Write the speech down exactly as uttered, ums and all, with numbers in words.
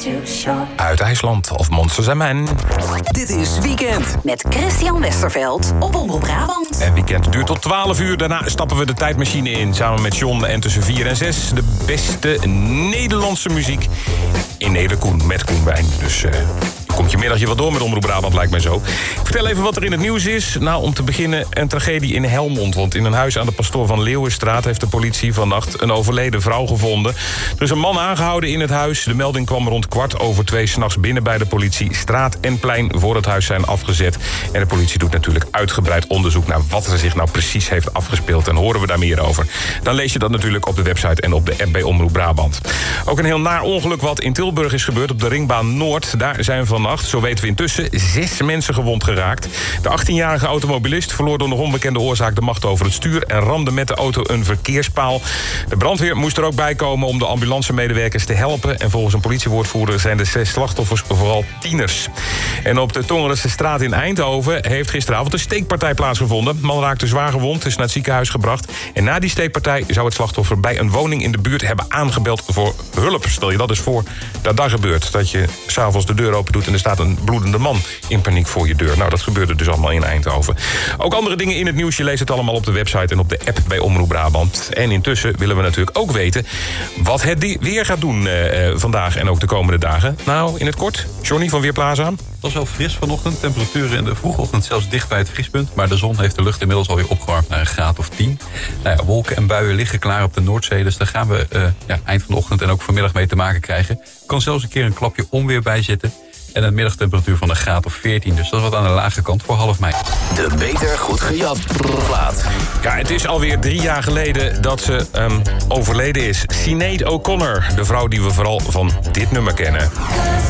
Uit IJsland of Monsters and Men. Dit is Weekend. Met Christian Westerveld op Omroep Brabant. En Weekend duurt tot twaalf uur. Daarna stappen we de tijdmachine in. Samen met John en tussen vier en zes. De beste Nederlandse muziek in Neder Koen. Met Koen Wijn. Dus uh, komt je middagje wat door met Omroep Brabant, lijkt mij zo. Ik vertel even wat er in het nieuws is. Nou, om te beginnen een tragedie in Helmond. Want in een huis aan de Pastoor van Leeuwenstraat heeft de politie vannacht een overleden vrouw gevonden. Er is een man aangehouden in het huis. De melding kwam rond kwart over twee 's nachts binnen bij de politie. Straat en plein voor het huis zijn afgezet. En de politie doet natuurlijk uitgebreid onderzoek naar wat er zich nou precies heeft afgespeeld. En horen we daar meer over. Dan lees je dat natuurlijk op de website en op de app bij Omroep Brabant. Ook een heel naar ongeluk wat in Tilburg is gebeurd op de Ringbaan Noord. Daar zijn vannacht, zo weten we intussen, zes mensen gewond geraakt. De achttienjarige automobilist verloor door nog onbekende oorzaak de macht over het stuur en ramde met de auto een verkeerspaal. De brandweer moest er ook bij komen om de ambulancemedewerkers te helpen. En volgens een politiewoordvoerder zijn de zes slachtoffers vooral tieners. En op de Tongerense straat in Eindhoven heeft gisteravond een steekpartij plaatsgevonden. De man raakte zwaar gewond, is naar het ziekenhuis gebracht. En na die steekpartij zou het slachtoffer bij een woning in de buurt hebben aangebeld voor hulp. Stel je dat eens voor dat dat gebeurt. Dat je s'avonds de deur open doet en er staat een bloedende man in paniek voor je deur. Nou, dat gebeurde dus allemaal in Eindhoven. Ook andere dingen in het nieuws. Je leest het allemaal op de website en op de app bij Omroep Brabant. En intussen willen we natuurlijk ook weten wat het weer gaat doen uh, vandaag en ook de komende dagen. Nou, in het kort, Johnny van Weerplaza. Het was wel fris vanochtend. Temperaturen in de vroege ochtend zelfs dicht bij het vriespunt. Maar de zon heeft de lucht inmiddels alweer opgewarmd naar een graad of tien. Nou ja, wolken en buien liggen klaar op de Noordzee. Dus daar gaan we uh, ja, eind van de ochtend en ook vanmiddag mee te maken krijgen. Er kan zelfs een keer een klapje onweer bij zitten. En een middagtemperatuur van een graad of veertien. Dus dat is wat aan de lage kant voor half mei. De Beter Goed Gejat plaat. Ja, het is alweer drie jaar geleden dat ze um, overleden is. Sinead O'Connor, de vrouw die we vooral van dit nummer kennen.